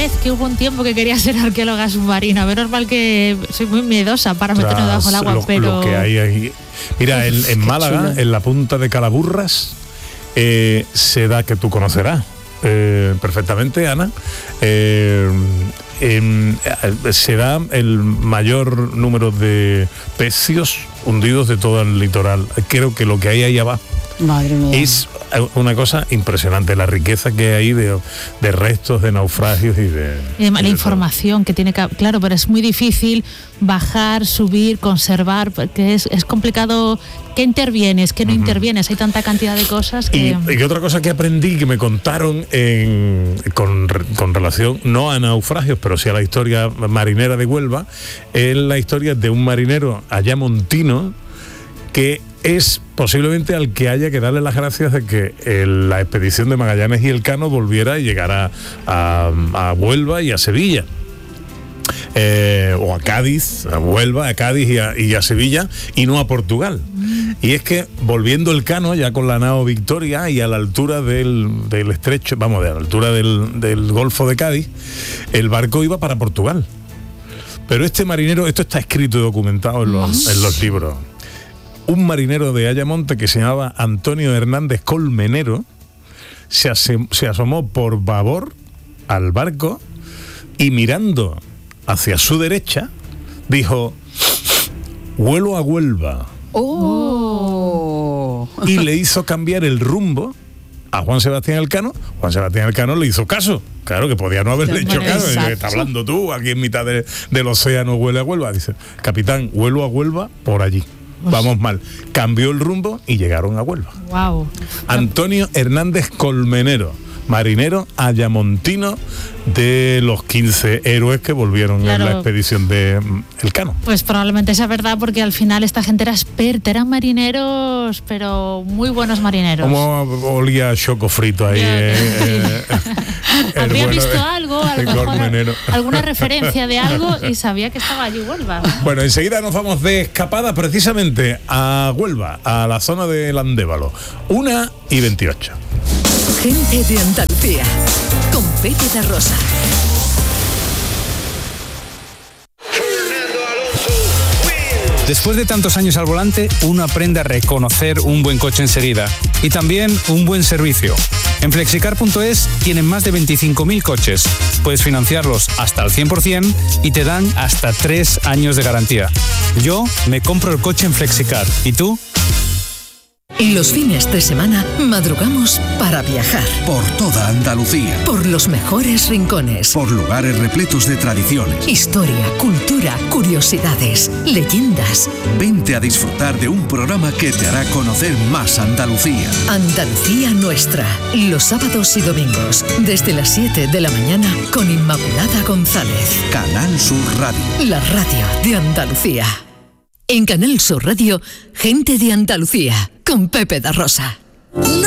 vez que hubo un tiempo que quería ser arqueóloga submarina. Menos mal que soy muy miedosa para meterme debajo del agua, pero... Lo que hay ahí. Mira, en Málaga, chulo. En la punta de Calaburras, se da, que tú conocerás perfectamente, Ana, se da el mayor número de pecios hundidos de todo el litoral. Creo que lo que hay ahí abajo, madre mía, es una cosa impresionante, la riqueza que hay de restos, de naufragios y de... la información que tiene que... Claro, pero es muy difícil bajar, subir, conservar, porque es complicado. ¿Qué intervienes? ¿Qué no intervienes? Hay tanta cantidad de cosas que... Y otra cosa que aprendí, que me contaron con relación, no a naufragios, pero sí a la historia marinera de Huelva, es la historia de un marinero ayamontino que es posiblemente al que haya que darle las gracias de que la expedición de Magallanes y Elcano volviera y llegara a Huelva y a Sevilla. O a Cádiz, a Huelva, a Cádiz y a Sevilla, y no a Portugal. Y es que volviendo Elcano, ya con la nao Victoria y a la altura del estrecho, a la altura del Golfo de Cádiz, el barco iba para Portugal. Pero este marinero, esto está escrito y documentado en los libros. Un marinero de Ayamonte que se llamaba Antonio Hernández Colmenero se asomó por babor al barco y mirando hacia su derecha dijo: "Huelo a Huelva". ¡Oh! Y le hizo cambiar el rumbo a Juan Sebastián Elcano. Juan Sebastián Elcano le hizo caso. Claro, que podía no haberle hecho caso. Está hablando tú, aquí en mitad del océano, huele a Huelva. Dice: "Capitán, huelo a Huelva por allí". Vamos mal. Cambió el rumbo y llegaron a Huelva. Wow. Antonio Hernández Colmenero, marinero ayamontino de los 15 héroes que volvieron en la expedición de Elcano. Pues probablemente sea verdad, porque al final esta gente era experta, eran marineros, pero muy buenos marineros. Como olía choco frito ahí. Habría visto algo, a lo mejor alguna referencia de algo, y sabía que estaba allí Huelva. Bueno, enseguida nos vamos de escapada precisamente a Huelva, a la zona del Andévalo. 1:28. Gente de Andalucía, con Pepe da Rosa. Después de tantos años al volante, uno aprende a reconocer un buen coche enseguida y también un buen servicio. En Flexicar.es tienen más de 25.000 coches. Puedes financiarlos hasta el 100% y te dan hasta 3 años de garantía. Yo me compro el coche en Flexicar. ¿Y tú? Los fines de semana madrugamos para viajar. Por toda Andalucía. Por los mejores rincones. Por lugares repletos de tradiciones. Historia, cultura, curiosidades, leyendas. Vente a disfrutar de un programa que te hará conocer más Andalucía. Andalucía Nuestra. Los sábados y domingos, desde las 7 de la mañana, con Inmaculada González. Canal Sur Radio. La radio de Andalucía. En Canal Sur Radio, Gente de Andalucía, con Pepe da Rosa.